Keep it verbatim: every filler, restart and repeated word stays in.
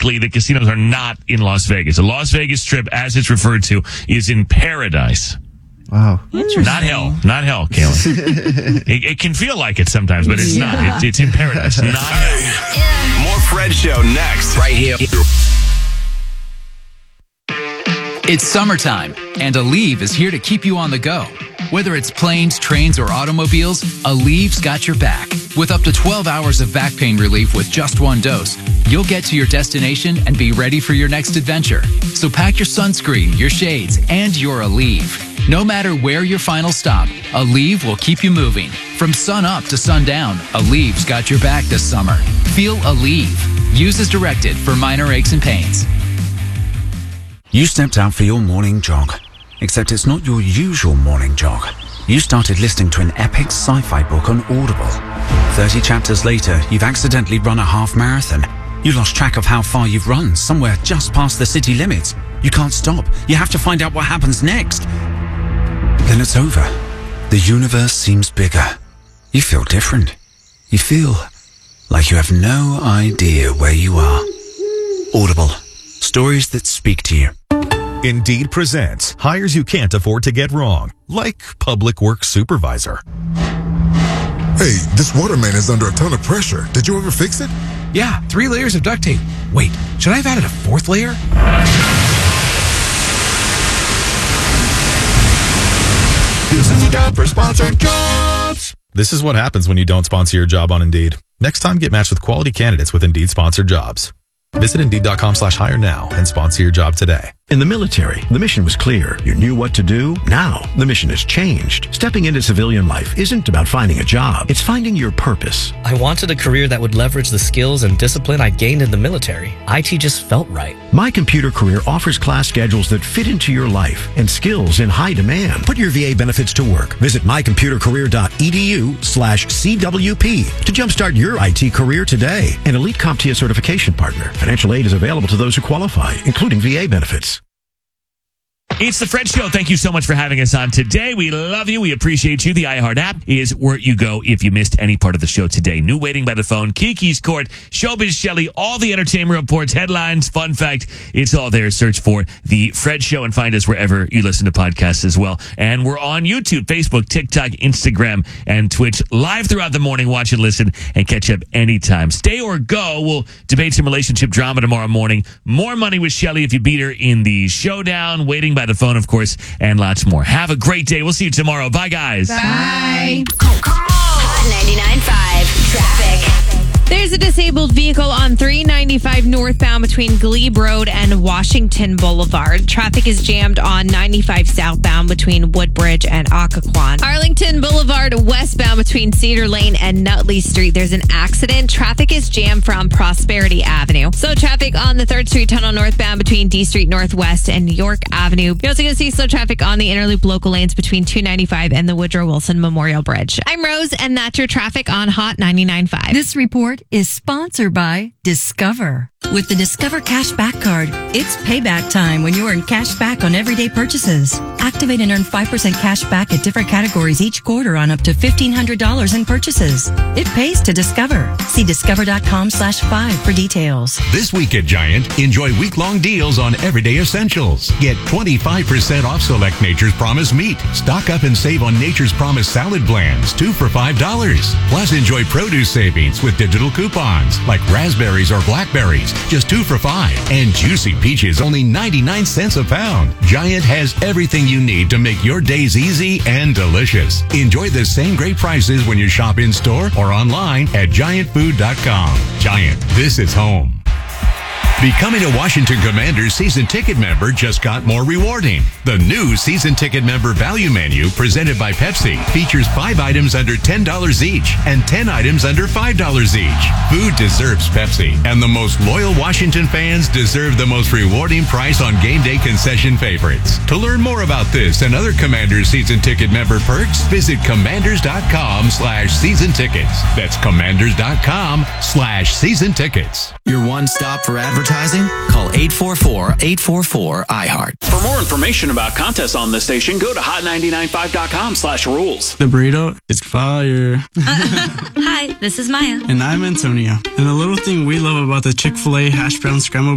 technically, the casinos are not in Las Vegas. The Las Vegas Strip, as it's referred to, is in paradise. Wow. Not hell. Not hell, Kaylin. it, it can feel like it sometimes, but it's yeah. not. It's, it's in paradise, not hell. Yeah. More Fred Show next, right here. It's summertime, and Aleve is here to keep you on the go. Whether it's planes, trains, or automobiles, Aleve's got your back. With up to twelve hours of back pain relief with just one dose, you'll get to your destination and be ready for your next adventure. So pack your sunscreen, your shades, and your Aleve. No matter where your final stop, Aleve will keep you moving. From sun up to sundown, Aleve's got your back this summer. Feel Aleve. Use as directed for minor aches and pains. You stepped out for your morning jog, except it's not your usual morning jog. You started listening to an epic sci-fi book on Audible. thirty chapters later, you've accidentally run a half marathon. You lost track of how far you've run, somewhere just past the city limits. You can't stop. You have to find out what happens next. Then it's over. The universe seems bigger. You feel different. You feel like you have no idea where you are. Audible. Stories that speak to you. Indeed presents hires you can't afford to get wrong, like public works supervisor. Hey, this water main is under a ton of pressure. Did you ever fix it? Yeah, three layers of duct tape. Wait, should I have added a fourth layer? This is a job for sponsored jobs. This is what happens when you don't sponsor your job on Indeed. Next time, get matched with quality candidates with Indeed sponsored jobs. Visit Indeed.com slash hire now and sponsor your job today. In the military, the mission was clear. You knew what to do. Now, the mission has changed. Stepping into civilian life isn't about finding a job. It's finding your purpose. I wanted a career that would leverage the skills and discipline I gained in the military. I T just felt right. My Computer Career offers class schedules that fit into your life and skills in high demand. Put your V A benefits to work. Visit mycomputercareer.edu slash CWP to jumpstart your I T career today. An elite CompTIA certification partner. Financial aid is available to those who qualify, including V A benefits. It's the Fred Show. Thank you so much for having us on today. We love you. We appreciate you. The iHeart app is where you go if you missed any part of the show today. New Waiting by the Phone, Kiki's Court, Showbiz Shelley, all the entertainment reports, headlines, fun fact. It's all there. Search for the Fred Show and find us wherever you listen to podcasts as well. And we're on YouTube, Facebook, TikTok, Instagram, and Twitch live throughout the morning. Watch and listen and catch up anytime. Stay or go. We'll debate some relationship drama tomorrow morning. More money with Shelley if you beat her in the showdown. Waiting by the Phone, of course, and lots more. Have a great day. We'll see you tomorrow. Bye, guys. Bye. Oh, come on. Hot ninety-nine point five traffic. There's a disabled vehicle on three ninety-five northbound between Glebe Road and Washington Boulevard. Traffic is jammed on ninety-five southbound between Woodbridge and Occoquan. Arlington Boulevard westbound between Cedar Lane and Nutley Street. There's an accident. Traffic is jammed from Prosperity Avenue. Slow traffic on the third Street Tunnel northbound between D Street Northwest and York Avenue. You're also going to see slow traffic on the Interloop local lanes between two ninety-five and the Woodrow Wilson Memorial Bridge. I'm Rose, and that's your traffic on Hot ninety-nine point five. This report is sponsored by Discover. With the Discover Cashback Card, it's payback time when you earn cash back on everyday purchases. Activate and earn five percent cash back at different categories each quarter on up to fifteen hundred dollars in purchases. It pays to Discover. See discover.com slash five for details. This week at Giant, enjoy week-long deals on everyday essentials. Get twenty-five percent off select Nature's Promise meat. Stock up and save on Nature's Promise salad blends, two for five dollars. Plus, enjoy produce savings with digital coupons like raspberries or blackberries, just two for five. And juicy peaches, only ninety-nine cents a pound. Giant has everything you need to make your days easy and delicious. Enjoy the same great prices when you shop in-store or online at giant food dot com. Giant, this is home. Becoming a Washington Commanders season ticket member just got more rewarding. The new season ticket member value menu presented by Pepsi features five items under ten dollars each and ten items under five dollars each. Food deserves Pepsi, and the most loyal Washington fans deserve the most rewarding price on game day concession favorites. To learn more about this and other Commanders season ticket member perks, visit commanders.com slash season tickets. That's commanders.com slash season tickets. Your one stop for advertising? Call eight four four, eight four four, I heart. For more information about contests on this station, go to hot ninety-nine point five dot com slash rules. The burrito is fire. Hi, this is Maya. And I'm Antonio. And the little thing we love about the Chick-fil-A hash brown scrambled